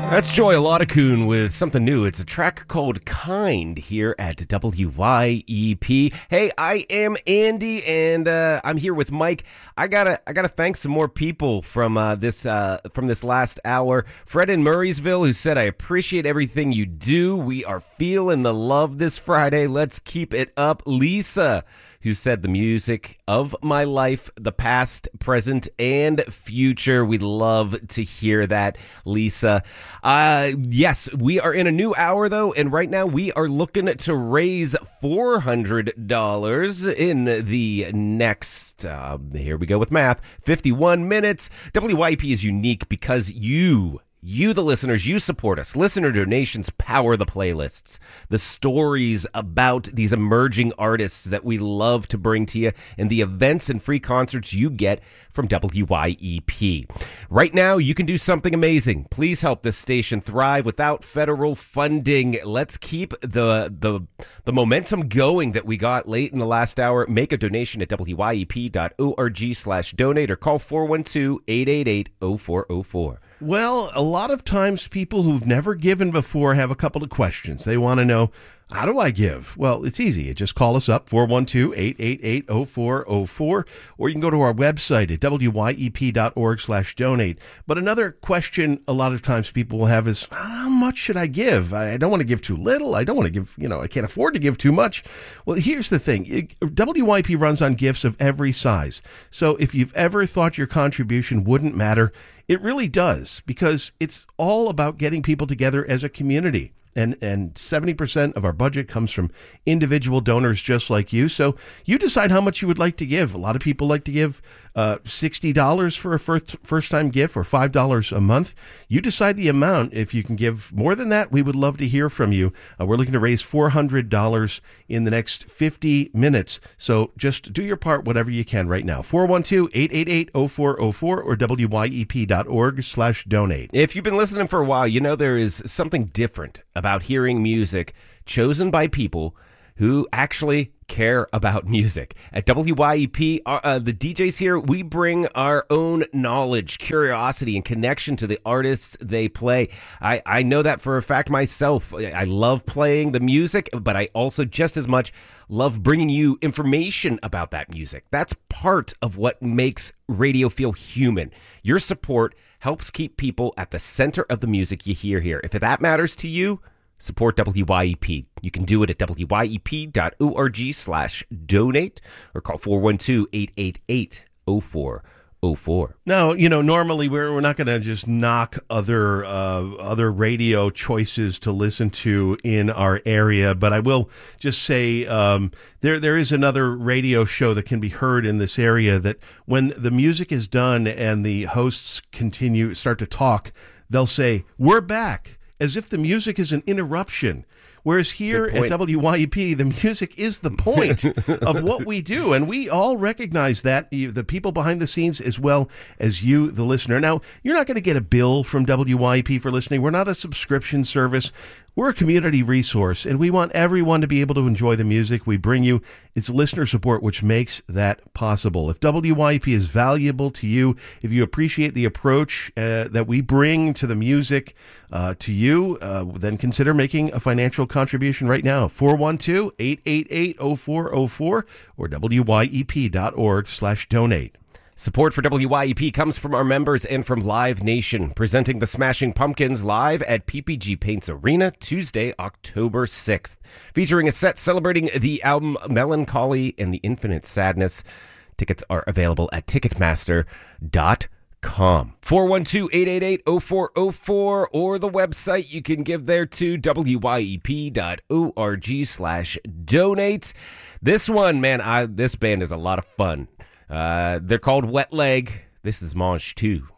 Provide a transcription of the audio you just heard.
That's Joy Alaudicoon with something new. It's a track called Kind here at WYEP. Hey, I am Andy, and I'm here with Mike. I gotta thank some more people from this last hour. Fred in Murraysville, who said, "I appreciate everything you do. We are feeling the love this Friday. Let's keep it up." Lisa, who said, "The music of my life, the past, present, and future." We love to hear that, Lisa. Yes, we are in a new hour, though, and right now we are looking to raise $400 in the next, here we go with math, 51 minutes. WYP is unique because you, the listeners, you support us. Listener donations power the playlists, the stories about these emerging artists that we love to bring to you, and the events and free concerts you get from WYEP. Right now, you can do something amazing. Please help this station thrive without federal funding. Let's keep the momentum going that we got late in the last hour. Make a donation at wyep.org/donate or call 412-888-0404. Well, a lot of times people who've never given before have a couple of questions. They want to know, how do I give? Well, it's easy. You just call us up, 412-888-0404, or you can go to our website at wyep.org/donate. But another question a lot of times people will have is, how much should I give? I don't want to give too little. I don't want to give, I can't afford to give too much. Well, here's the thing. WYP runs on gifts of every size. So if you've ever thought your contribution wouldn't matter, it really does, because it's all about getting people together as a community. And 70% of our budget comes from individual donors just like you. So you decide how much you would like to give. A lot of people like to give $60 for a first-time gift, or $5 a month. You decide the amount. If you can give more than that, we would love to hear from you. We're looking to raise $400 in the next 50 minutes. So just do your part, whatever you can right now. 412-888-0404 or wyep.org/donate. If you've been listening for a while, you know there is something different about hearing music chosen by people who actually care about music. At WYEP, the DJs here, we bring our own knowledge, curiosity, and connection to the artists they play. I know that for a fact myself. I love playing the music, but I also just as much love bringing you information about that music. That's part of what makes radio feel human. Your support helps keep people at the center of the music you hear here. If that matters to you, support WYEP. You can do it at wyep.org/donate or call 412-888-0404. Now, normally we're not going to just knock other radio choices to listen to in our area, but I will just say there is another radio show that can be heard in this area that when the music is done and the hosts start to talk, they'll say, "We're back," as if the music is an interruption. Whereas here at WYEP, the music is the point of what we do. And we all recognize that, the people behind the scenes as well as you, the listener. Now, you're not going to get a bill from WYEP for listening. We're not a subscription service. We're a community resource, and we want everyone to be able to enjoy the music we bring you. It's listener support which makes that possible. If WYEP is valuable to you, if you appreciate the approach that we bring to the music to you, then consider making a financial contribution right now. 412-888-0404 or wyep.org/donate. Support for WYEP comes from our members and from Live Nation, presenting the Smashing Pumpkins live at PPG Paints Arena Tuesday, October 6th, featuring a set celebrating the album Melancholy and the Infinite Sadness. Tickets are available at Ticketmaster.com. 412-888-0404 or the website you can give there to wyep.org/donate. This one, man, this band is a lot of fun. They're called Wet Leg. This is Mange 2.